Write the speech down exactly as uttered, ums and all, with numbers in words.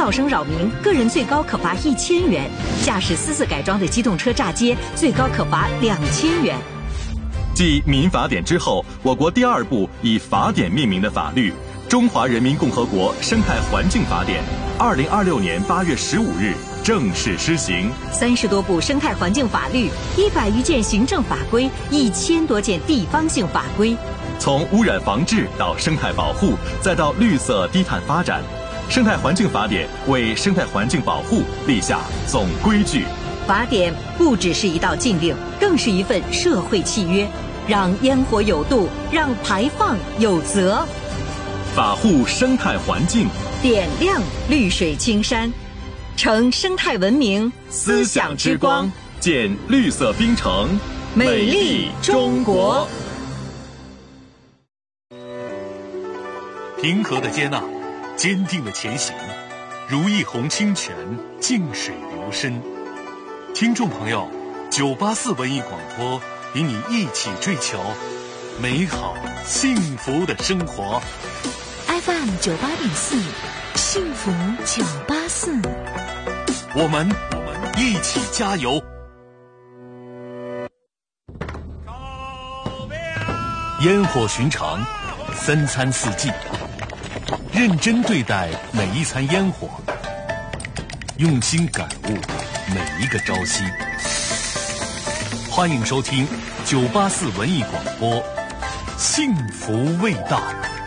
噪声扰民，个人最高可罚一千元；驾驶私自改装的机动车炸街，最高可罚两千元。 继民法典之后，我国第二部以法典命名的法律《中华人民共和国生态环境法典》，二零二六年八月十五日正式施行。 三十多部生态环境法律，一百余件行政法规，一千多件地方性法规。 从污染防治到生态保护，再到绿色低碳发展，生态环境法典为生态环境保护立下总规矩。 法典不只是一道禁令，更是一份社会契约，让烟火有度，让排放有责。 法护生态环境， 点亮绿水青山，乘生态文明思想之光，建绿色冰城， 美丽中国。 平和的接纳，坚定的前行，如一泓清泉，静水流深。听众朋友，九八四文艺广播与你一起追求美好幸福的生活。 F M 九八点四，幸福九八四， 我们我们一起加油。烟火寻常，三餐四季，认真对待每一餐烟火，用心感悟每一个朝夕。欢迎收听九八四文艺广播，幸福味道。